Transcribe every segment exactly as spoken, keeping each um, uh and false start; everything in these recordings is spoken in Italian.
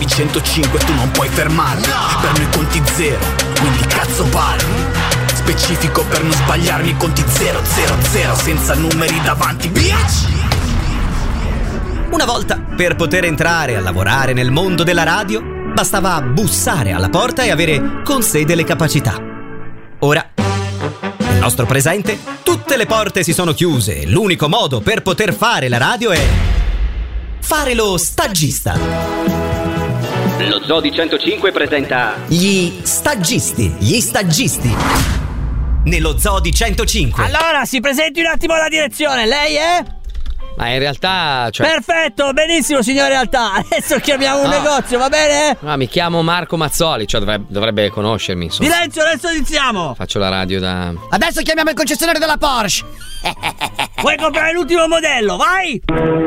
chiamavi centocinque, tu non puoi fermarmi. Per noi conti zero, quindi cazzo parli. Specifico per non sbagliarmi, conti zero zero zero senza numeri davanti, bitch! Una volta, per poter entrare a lavorare nel mondo della radio, bastava bussare alla porta e avere con sé delle capacità. Ora, nel nostro presente, tutte le porte si sono chiuse e l'unico modo per poter fare la radio è fare lo stagista. Lo Zoo di centocinque presenta Gli stagisti, gli stagisti. Nello Zoo di centocinque. Allora, si presenti un attimo alla direzione, lei è? Ma in realtà, cioè... Perfetto, benissimo signor realtà. Adesso chiamiamo un No. negozio, va bene? No, mi chiamo Marco Mazzoli, cioè dovrebbe, dovrebbe conoscermi, insomma. Silenzio, adesso iniziamo. Faccio la radio da... Adesso chiamiamo il concessionario della Porsche. Vuoi comprare l'ultimo modello, vai!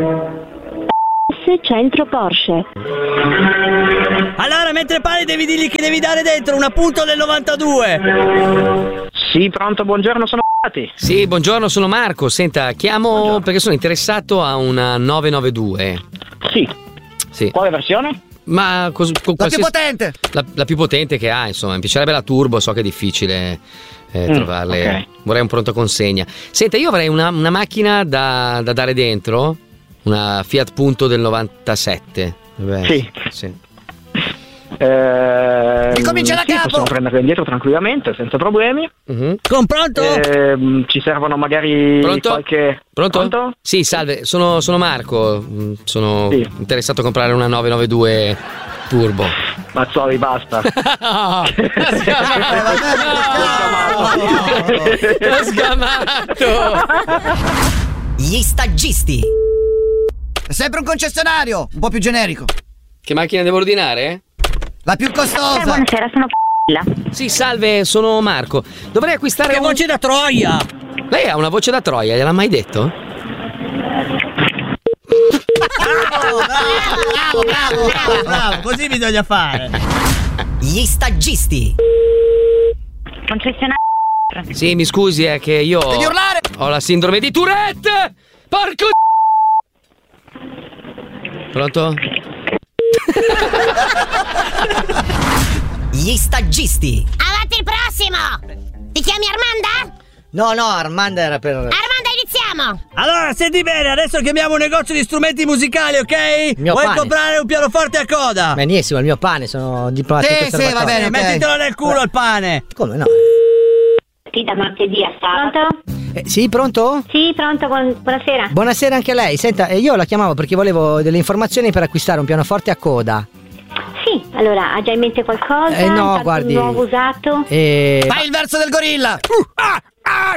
Centro Porsche. Allora, mentre parli devi dirgli che devi dare dentro una punto del novantadue. Sì, pronto, buongiorno, sono Sì, buongiorno, sono Marco. Senta, chiamo buongiorno. Perché sono interessato a una nove nove due. Sì. Sì. Quale versione? Ma cos- con La più qualsiasi... potente. La, la più potente che ha, insomma. Mi piacerebbe la turbo, so che è difficile eh, Mm, trovarle. ok. Vorrei un pronto consegna. Senta, io avrei una, una macchina da, da dare dentro, una Fiat Punto del novantasette. Vabbè, Sì. sì. Eh, Ricomincia da sì, capo. possiamo prenderla indietro tranquillamente, senza problemi. Mhm. Con pronto? Eh, ci servono magari Pronto? qualche... Pronto? Pronto? Sì, salve, sono, sono Marco. Mm, Sono Sì. interessato a comprare una nove nove due turbo. Mazzoli, basta. L'ho sgamato. Gli stagisti. È sempre un concessionario, un po' più generico. Che macchina devo ordinare? La più costosa. Eh, buonasera, sono Sì, salve, sono Marco. Dovrei acquistare Che un... voce da Troia! Lei ha una voce da Troia, gliel'ha mai detto? Bravo, bravo, bravo, bravo, bravo, così bisogna fare. Gli stagisti. concessionario. Sì, mi scusi, è che io Devi urlare. ho la sindrome di Tourette. Porco Pronto? Gli stagisti. Avanti il prossimo! Ti chiami Armanda? No, no, Armanda era per... Armanda, iniziamo! Allora, senti bene, adesso chiamiamo un negozio di strumenti musicali, ok? Mio Vuoi pane. comprare un pianoforte a coda? Benissimo, il mio pane, sono diplomatico Sì, sì, va bene, mettitelo nel culo il pane. Come no? Sì, da martedì a sabato. Eh, sì, pronto? Sì, pronto, buon- buonasera. Buonasera anche a lei. Senta, eh, io la chiamavo perché volevo delle informazioni per acquistare un pianoforte a coda. Sì, allora, ha già in mente qualcosa? Eh, no, Intanto guardi. Un nuovo usato? E... Fai il verso del gorilla! Uh, ah, ah.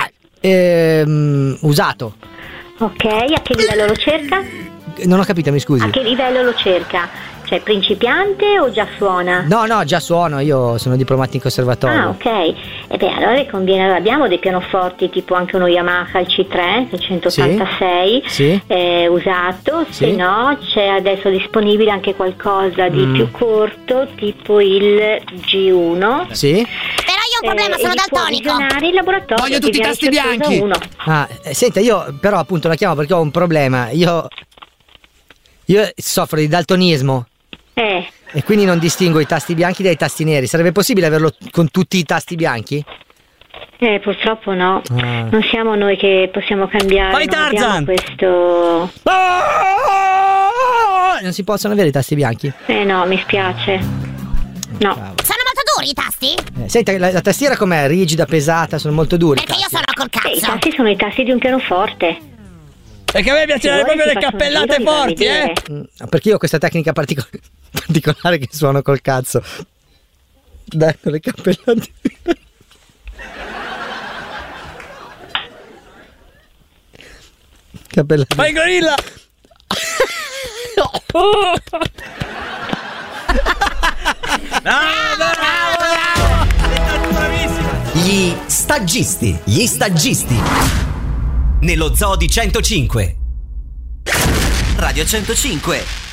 Ehm, usato. Ok, a che livello lo cerca? Non ho capito, mi scusi. A che livello lo cerca? Cioè, principiante o già suona? No, no, già suono, io sono diplomato in conservatorio. Ah, ok. E beh, allora le conviene, allora, abbiamo dei pianoforti tipo anche uno Yamaha, il C tre, il centottantasei, Sì. eh, usato, se Sì. no c'è adesso disponibile anche qualcosa di Mm. più corto, tipo il G uno. Sì? Però io ho un problema, Eh, sono e li può daltonico. visionare in laboratorio. Voglio che tutti i viene tasti certosa bianchi. uno. Ah, eh, senta, io però appunto la chiamo perché ho un problema. Io Io soffro di daltonismo Eh, e quindi non distingo i tasti bianchi dai tasti neri. Sarebbe possibile averlo con tutti i tasti bianchi? eh, purtroppo no. Ah. Non siamo noi che possiamo cambiare. Fai non abbiamo Tarzan! questo. Non si possono avere i tasti bianchi? Eh no, mi spiace. No. Sono molto duri i tasti? Eh, senta, la, la tastiera com'è? Rigida, pesata, sono molto duri. Perché io sono col Eh, I cazzo. tasti sono i tasti di un pianoforte. Perché a me piacerebbe Se vuoi proprio ti le faccio un cappellate giro, ti fai forti, eh? vedere. Mm, Perché io ho questa tecnica partico- particolare che suono col cazzo. Dai, con le cappellate. Cappellate. Fai il gorilla! Bravo, bravo, bravo! Sei stato bravissimo! Gli stagisti. Gli stagisti. Nello Zoo di centocinque. Radio centocinque.